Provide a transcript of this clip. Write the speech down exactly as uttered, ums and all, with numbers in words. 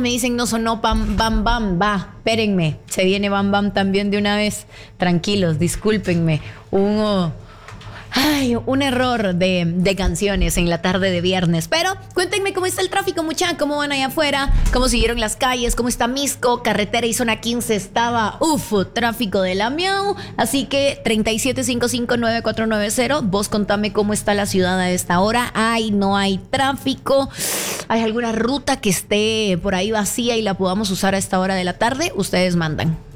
me dicen no sonó Bam Bam Bam. Va, espérenme. Se viene Bam Bam también de una vez. Tranquilos, discúlpenme. Un... oh, Ay, un error de, de canciones en la tarde de viernes. Pero cuéntenme cómo está el tráfico, muchachos. ¿Cómo van allá afuera? ¿Cómo siguieron las calles? ¿Cómo está Misco? Carretera y zona quince estaba, uf, tráfico de la miau. Así que treinta y siete cincuenta y cinco nueve cuatro nueve cero. Vos contame cómo está la ciudad a esta hora. Ay, no hay tráfico. ¿Hay alguna ruta que esté por ahí vacía y la podamos usar a esta hora de la tarde? Ustedes mandan.